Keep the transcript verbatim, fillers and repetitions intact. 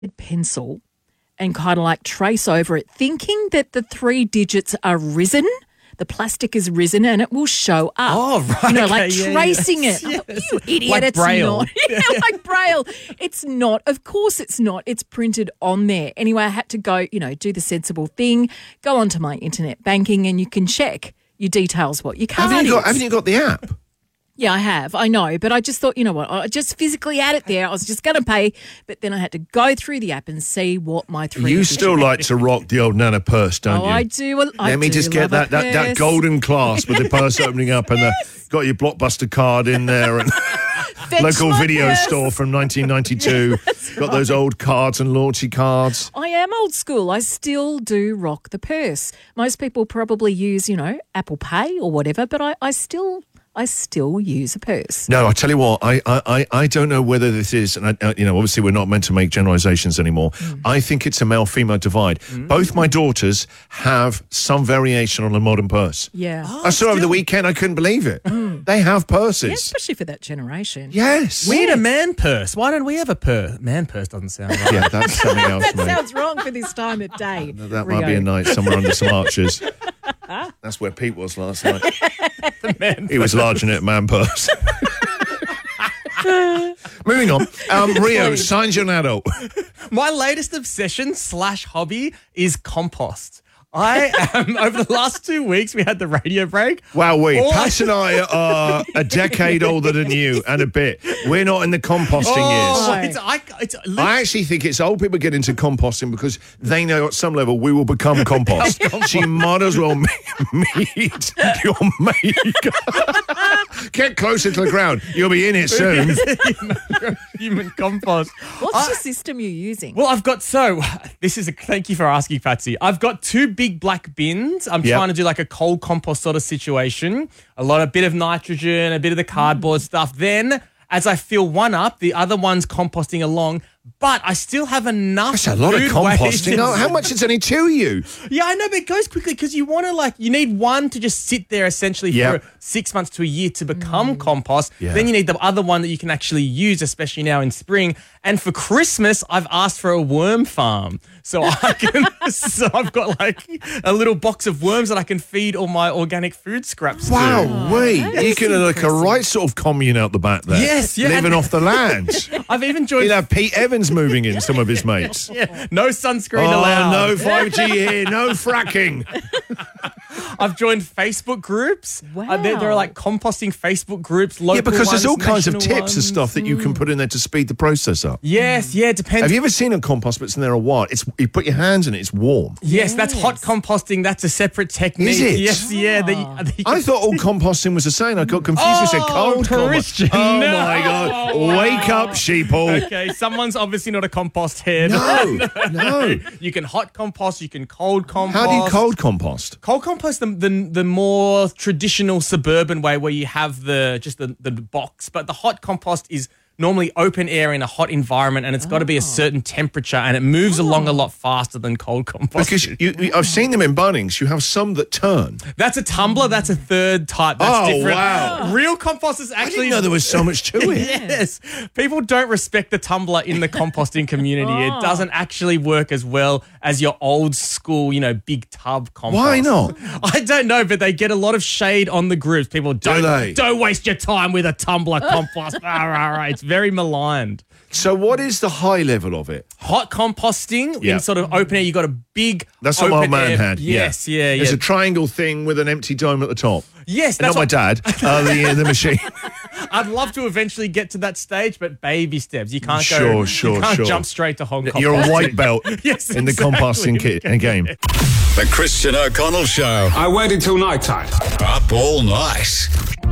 pencil and kind of like trace over it, thinking that the three digits are risen. The plastic is risen and it will show up. Oh, right. You know, okay, like yeah, tracing yes, it. yes. I thought, you idiot, Like it's Braille. not. Yeah, like Braille. It's not. Of course it's not. It's printed on there. Anyway, I had to go, you know, do the sensible thing, go onto my internet banking and you can check your details, what your card Haven't you got, is. haven't you got the app? Yeah, I have. I know. But I just thought, you know what, I just physically had it there. I was just going to pay, but then I had to go through the app and see what my three You digit- still like to rock the old Nana purse, don't Oh, you? I do. I Let me do just get love that, a that, that purse. golden clasp with the purse opening up and the, got your Blockbuster card in there and Fetch local my video purse. store from nineteen ninety-two. Got those old cards and launchy cards. I am old school. I still do rock the purse. Most people probably use, you know, Apple Pay or whatever, but I, I still I still use a purse. No, I tell you what, I, I, I- I don't know whether this is, and I, uh, you know, obviously we're not meant to make generalizations anymore. Mm. I think it's a male-female divide. Both my daughters have some variation on a modern purse. Yeah. I saw over the weekend, I couldn't believe it. They have Yeah, purses. especially for that generation. Yes. We need a man purse. Why don't we have a purse? Man purse doesn't sound right. Yeah, that's something else, That mate. sounds wrong for this time of day. That might be a night somewhere under some arches. That's where Pete was last night. He was large in it, man purse. Moving on. Um, Rio, signs you're an adult. My latest obsession slash hobby is compost. I am, over the last two weeks, we had the radio break. Wow, we. All Pat and I are a decade older than you and a bit. We're not in the composting Oh, years. it's, I, it's, I actually think it's old people get into composting because they know at some level we will become compost. She might as well meet your mate. Get closer to the ground. You'll be in it soon. human compost. What's I- the system you're using? Well, I've got, so, this is a, thank you for asking, Patsy. I've got two big black bins. I'm Yep. trying to do like a cold compost sort of situation. A lot, a bit of nitrogen, a bit of the cardboard stuff. Then, as I fill one up, the other one's composting along. But I still have enough. That's a lot of food composting. waste. Oh, how much is only to you? Yeah, I know, but it goes quickly because you want to, like, you need one to just sit there essentially Yep. for six months to a year to become compost. Yeah. Then you need the other one that you can actually use, especially now in spring. And for Christmas, I've asked for a worm farm. So I can, so I've got like a little box of worms that I can feed all my organic food scraps to. Wow, wait. that You is can have like a impressive. right sort of commune out the back there. Yes, yeah. Living off the land. I've even joined. You'd have Pete Evans moving in, some of his mates. Yeah, no sunscreen Oh, allowed. no five G here, no fracking. I've joined Facebook groups. Wow. Uh, there, there are like composting Facebook groups. Local Yeah, because there's all ones, kinds of national tips and ones. stuff that you can put in there to speed the process up. Yes, yeah, depends. Have you ever seen a compost that's in there a while? It's you put your hands in it, it's warm. Yes, that's hot Yes. composting. That's a separate technique. Is it? Yes, yeah. that you- that you I can- thought all composting was the same. I got confused. You said Oh, cold Christian, compost. Oh no. my God! Oh, Wake wow. up, sheeple. Okay, someone's obviously not a compost head. No, no. You can hot compost. You can cold compost. How do you cold compost? Cold compost, the, the the more traditional suburban way where you have the just the, the box, but the hot compost is normally open air in a hot environment, and it's got to be a certain temperature, and it moves along a lot faster than cold compost. Because you, you, I've seen them in Bunnings. You have some that turn. That's a tumbler. That's a third type. That's Oh, different. wow. Real compost is I actually. didn't know there was so much to it. Yes. People don't respect the tumbler in the composting community. Oh. It doesn't actually work as well as your old school, you know, big tub compost. Why not? I don't know, but they get a lot of shade on the groups. People don't, they? don't waste your time with a tumbler compost. Rah, rah, rah. It's very maligned. So what is the high level of it? Hot composting Yeah. in sort of open air, you got a big That's what my open old man air- had. Yes, yeah, yeah. There's a triangle thing with an empty dome at the top. yes, Not that's my what, dad, uh, the, uh, the machine. I'd love to eventually get to that stage, but baby steps. You can't Sure, go. sure, you can't sure. jump straight to Hong Kong. You're a white belt Yes, in the exactly. composting kit and game. The Christian O'Connell Show. I waited till night time. Up all night.